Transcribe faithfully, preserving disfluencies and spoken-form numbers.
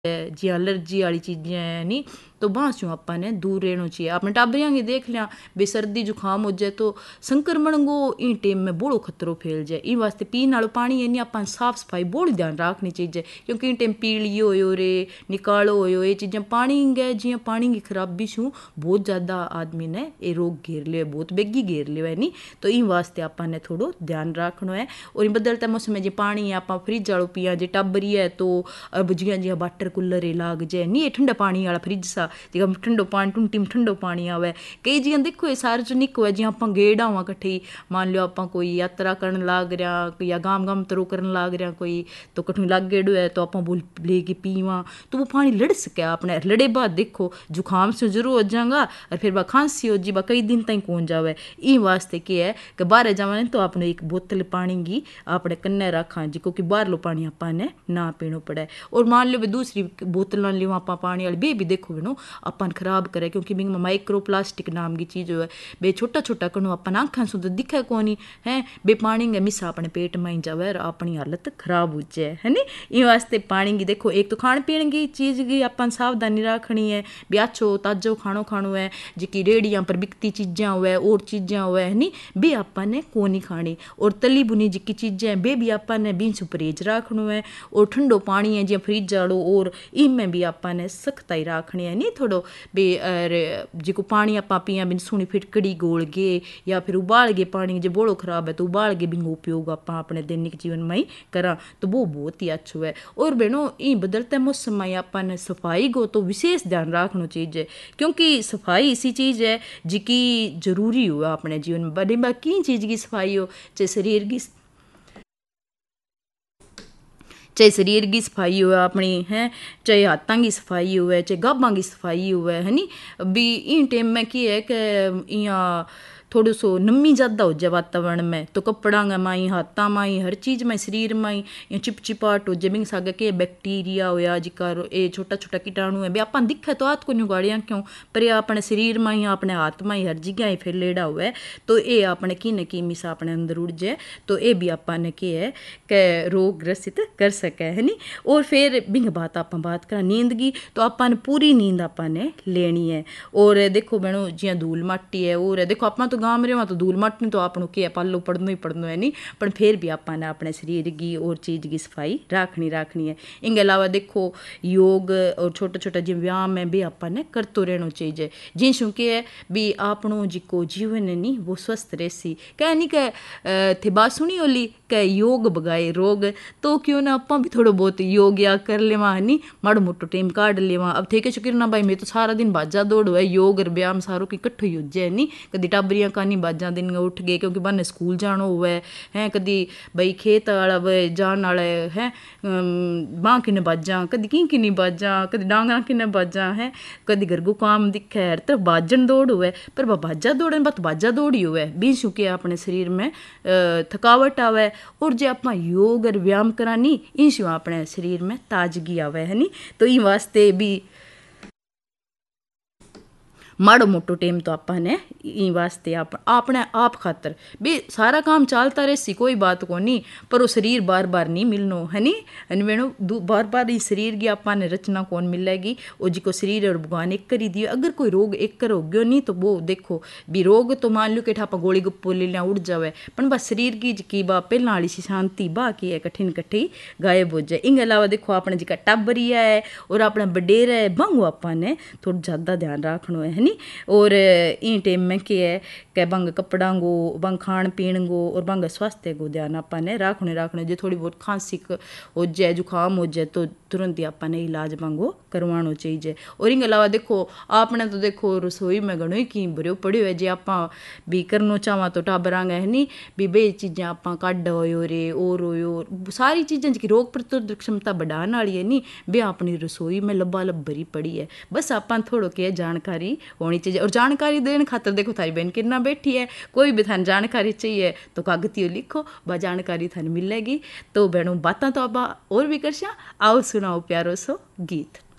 जियां एलर्जी वाली चीज़ें हैं नी तो वहाँ से अपन ने दूर रहना चाहिए। अपने टाबरियाँ की देख लिया बे सर्दी जुकाम हो जाए तो संक्रमण को इन टाइम में बड़ो खतरो फैल जाए। इन वास्ते पीने वाला पानी है नहीं अपन साफ सफाई बड़ी ध्यान रखनी चाहिए क्योंकि इन टाइम पीली हो रे निकालो हो ये चीज़ें पानी गए जियां पानी की खराबी शू बहुत ज़्यादा आदमी ने ये रोग घेर लिया बहुत बेगी घेर लिया है नी तो इन वास्ते अपन ने थोड़ो ध्यान रखना है। और इन बदलते मौसम में जो पानी है आप फ्रिज वालों पिया जो टब्बरी है तो अब जियां जियां वाटर कूलर लाग जाए नहीं ठंडा पानी वाला फ्रिज सा जो ठंडो पानी टूंटी में ठंडो पानी आवे कई जियां देखो ये सार्वजनिक हो जियां आप गेड़ा हुआ कट्ठी मान लो आप कोई यात्रा करन लाग रहा या गांव गांव तरो करन लाग रहा कोई तो कठू लाग गेड़ो है तो आप बोल लेके पीवा तो वो पानी लड़ सके अपने लड़े बाद देखो जुकाम से जरूर हो जाएगा और फिर वह खांसी हो जी कई दिन तक कौन जावे। इन वास्ते क्या है कि बाहर जावे तो आपने एक बोतल पानी की अपने कन्ने रखा जी क्योंकि बाहर लो पानी आपने ना पीना पड़े। और मान लो दूसरी बोतल लियो आप पानी वाली बे भी देखो बिनो अपन खराब करे क्योंकि बिंग माइक्रो प्लास्टिक नाम की चीज़ है बे छोटा छोटा कणो अपन आँखा से तो दिखे कोनी है बे पानी के मिसा अपने पेट में ही जावे और अपनी हालत खराब हो जाए है नी। इन वास्ते पानी की देखो एक तो खाण पीण की चीज़ की अपन सावधानी रखनी है भी अच्छो ताजो खानो खानो है जी रेड़ियाँ पर बिकती चीज़ें हुए और चीज़ें हुए है नी बे अपन ने को नहीं खानी। और तली बुनी जी चीज़ें बे भी अपन ने बीच परहेज रखनो है। और ठंडो पानी है जी फ्रिज वालों और इनमें भी अपन ने सख्ताई रखनी है नहीं थोड़ो बे जो पानी आप पिया बिन सुनी फिटकड़ी गोल गए या फिर उबाल गए पानी जो बोलो खराब है तो उबाल के बिंग उपयोग आप अपने दैनिक जीवन में ही करा तो वो बहुत ही अच्छो है। और बहनों इन बदलते मौसम में अपन सफाई को तो विशेष ध्यान रखना चाहिए क्योंकि सफाई ऐसी चीज़ है जिकी जरूरी हुआ अपने जीवन में बड़ी बाकी चीज़ की सफाई हो चाहे शरीर की चाहे शरीर की सफाई हो अपनी है चाहे हाथों की सफाई हो चाहे गाभां की सफाई हो है नी भी इन टाइम में की है कि इं थोड़ो सो नमी ज़्यादा हो जाए वातावरण में तो कपड़ा माई हाथा माई हर चीज़ में शरीर में या चिपचिपाट हो जाए बिंग सागे के बैक्टीरिया होया जिका ये छोटा छोटा कीटाणु है बे अपन दिखे तो हाथ को नहीं उगाड़िया क्यों पर यह अपने शरीर में या अपने हाथ में हर जगह ही फैलेड़ा हुआ है तो ये अपने की न की मिसा अपने अंदर उड़ जाए तो ये भी अपन ने की है कि रोग ग्रसित कर सके है नी। और फिर बिंग बात आप बात करा नींद की तो अपन पूरी नींद अपन ने लेनी है। और देखो बहनों जियां धूल माटी है और देखो आप तो गाँव में रहो तो धूल माटी तो आपको क्या पालो पढ़नो ही पढ़नो है नहीं पर फिर भी अपन अपने शरीर की और चीज़ की सफाई रखनी रखनी है। इनके अलावा देखो योग और छोटा छोटा जो व्यायाम है भी अपन ने करते रहना चाहिए जिसू के है भी आपनो जिको जीवन है नी वो स्वस्थ रहसी कह नहीं कह थे बात सुनी होली कह योग बगाए रोग तो क्यों ना आप भी थोड़ा बहुत योग या कर लेवा है नी माड़ो मोटो टाइम काढ़ लेवा। अब थे के शुक्र ना भाई मैं तो सारा दिन बाजा दौड़ है योग और व्यायाम सारों की इकट्ठो ही हो जाए नी कदी टाबरियाँ का नहीं बाजा दिन उठ गए क्योंकि बन्ने स्कूल जाना हुआ है हैं कदी बई खेत वाला जान वाला है माँ किन्ने बाजा कदी की किन्नी बाजा कदी डांगरा किन्ने बाजा है कदी घर को काम दिखे हर तरफ बाजन दौड़ हुआ है पर वह बाजा दौड़े बात बाजा दौड़ी हुआ है बीच चुके अपने शरीर में थकावट आवे और जो आप योग और व्यायाम करानी इन अपने शरीर में ताजगी आवे है नी तो इन वास्ते भी माड़ो मोटो टाइम तो आपने इन वास्ते आप अपने आप खातर भी सारा काम चलता रहे कोई बात को नहीं पर वो शरीर बार बार नहीं मिलनो है नी वेणु बार बार इस शरीर की आपने रचना कौन मिलेगी और जिको शरीर और भगवान एक कर ही दियो अगर कोई रोग एक कर हो गयो नहीं तो वो देखो भी रोग तो मान लो कि आप गोली गुप्पो ले लिया उड़ जावे पर बस शरीर की की बा पहला वाली सी शांति बा की है कठिन कट्ठी गायब हो जाए। इनके अलावा देखो अपने जिका टाबरिया है और अपना बडेरा है बंगो आपने थोड़ा ज़्यादा ध्यान रखना है नी। और इन टाइम में क्या है कि बंग कपड़ा गो बंग खान पीन गो और बंग स्वास्थ्य को ध्यान अपने रखने रखने जो थोड़ी बहुत खांसी हो जाए जुकाम हो जाए तो तुरंत ही अपने इलाज बंगो करवाना चाहिए। और इनके अलावा देखो आपने तो देखो रसोई में घणो ही की भरियो पड़ियो है जे आप भी करना चाहवा तो टाबरांगे है नी भी बे चीज़ें आप कड हो रे और हो सारी चीज़ें जी रोग प्रतिरोधक क्षमता बढ़ाने वाली है नी बे अपनी रसोई में लब्बा लब भरी पड़ी है बस आप थोड़ो के जानकारी होनी चाहिए। और जानकारी देने खातर देखो थारी बहन कितना बैठी है कोई भी थान जानकारी चाहिए तो कागतियों लिखो वह जानकारी थान मिलेगी। तो बहनों बातें तो अब और भी कर आओ सुनाओ प्यारो सो गीत।